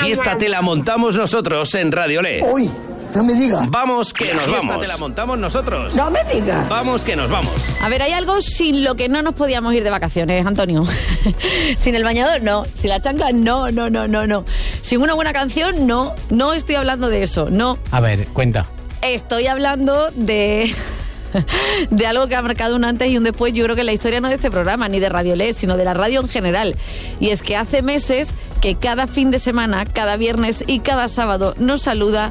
fiesta te la montamos nosotros en Radiolé. Uy, no me digas. Vamos que nos vamos. Te la montamos nosotros. No me digas. Vamos que nos vamos. A ver, hay algo sin lo que no nos podíamos ir de vacaciones, Antonio. Sin el bañador, no. Sin la chancla, no. Sin una buena canción, no. No estoy hablando de eso, no. A ver, cuenta. Estoy hablando de algo que ha marcado un antes y un después, yo creo que en la historia no de este programa, ni de Radiolé, sino de la radio en general. Y es que hace meses que cada fin de semana, cada viernes y cada sábado nos saluda...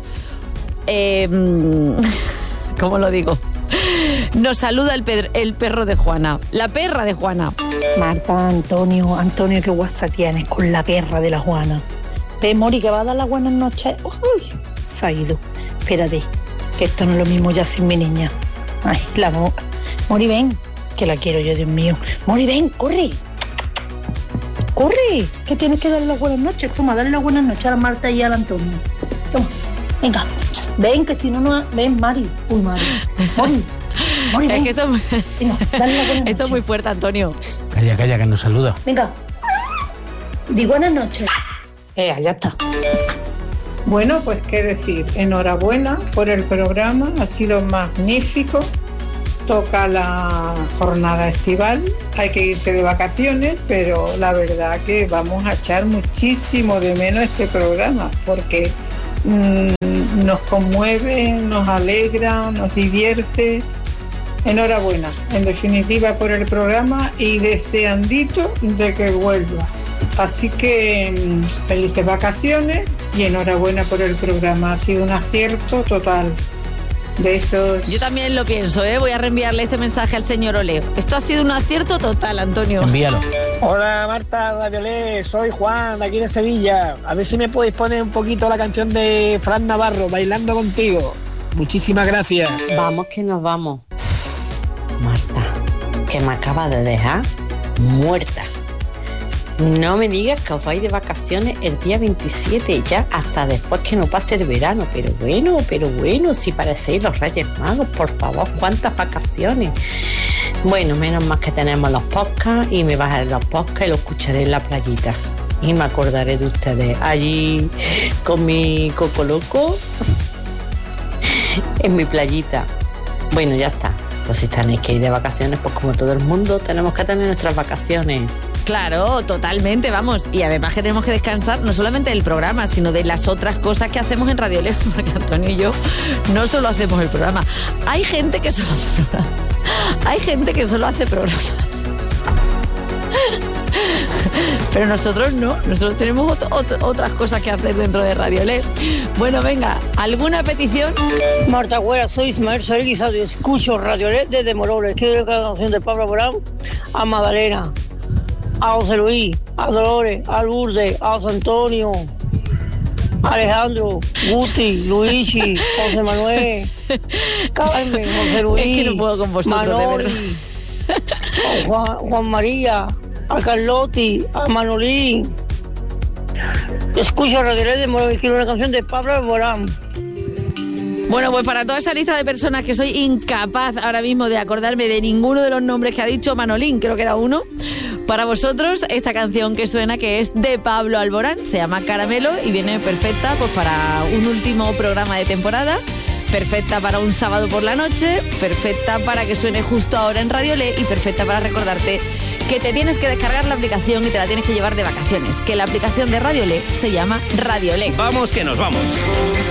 ¿cómo lo digo? Nos saluda el perro de Juana, la perra de Juana. Marta, Antonio, qué guasa tienes con la perra de la Juana. Ve, Mori, que va a dar las buenas noches. Uy, se ha ido. Espérate, que esto no es lo mismo ya sin mi niña. Ay, Mori, ven, que la quiero yo, Dios mío. Mori, ven, corre. Corre, que tienes que darle las buenas noches. Toma, dale las buenas noches a la Marta y al Antonio. Toma, venga, ven, que si no, ven, Mari. Uy, Mari. Mori, ven. Es que esto, venga, dale las buenas noches. Esto es muy fuerte, Antonio. Calla, que nos saluda. Venga, di buenas noches. Ya está. Bueno, pues qué decir, enhorabuena por el programa, ha sido magnífico. Toca la jornada estival, hay que irse de vacaciones, pero la verdad que vamos a echar muchísimo de menos este programa, porque nos conmueve, nos alegra, nos divierte. Enhorabuena, en definitiva, por el programa y deseandito de que vuelvas. Así que felices vacaciones y enhorabuena por el programa, ha sido un acierto total. Besos. Yo también lo pienso, voy a reenviarle este mensaje al señor Ole. Esto ha sido un acierto total, Antonio. Envíalo. Hola Marta, Radiolé, soy Juan, de aquí de Sevilla. A ver si me podéis poner un poquito la canción de Fran Navarro, Bailando Contigo. Muchísimas gracias. Vamos que nos vamos. Marta, que me acaba de dejar muerta. No me digas que os vais de vacaciones el día 27, ya hasta después que no pase el verano. Pero bueno, si parecéis los Reyes Magos, por favor, ¿cuántas vacaciones? Bueno, menos mal que tenemos los podcasts y me bajaré los podcasts y los escucharé en la playita. Y me acordaré de ustedes allí con mi coco loco en mi playita. Bueno, ya está. Pues si tenéis que ir de vacaciones, pues como todo el mundo, tenemos que tener nuestras vacaciones. Claro, totalmente, vamos. Y además que tenemos que descansar no solamente del programa, sino de las otras cosas que hacemos en Radiolé, porque Antonio y yo no solo hacemos el programa. Hay gente que solo hace programas. Hay gente que solo hace programas. Pero nosotros no, nosotros tenemos otras cosas que hacer dentro de Radiolé. Bueno, venga, ¿alguna petición? Marta Güera, soy Ismael Guisado y escucho Radiolé desde Moroles. Quiero la canción de Pablo Alborán a Magdalena, a José Luis, a Dolores, a Lourdes, a José Antonio, a Alejandro, Guti, Luigi, José Manuel, Carmen, José Luis, es que no puedo con vosotros, Manoli, de verdad. Juan María, a Carlotti, a Manolín. Escucho Radio de Moro y quiero una canción de Pablo Alborán. Bueno, pues para toda esa lista de personas que soy incapaz ahora mismo de acordarme de ninguno de los nombres que ha dicho Manolín, creo que era uno, para vosotros esta canción que suena, que es de Pablo Alborán, se llama Caramelo y viene perfecta pues para un último programa de temporada, perfecta para un sábado por la noche, perfecta para que suene justo ahora en Radiolé y perfecta para recordarte que te tienes que descargar la aplicación y te la tienes que llevar de vacaciones, que la aplicación de Radiolé se llama Radiolé. Vamos que nos vamos.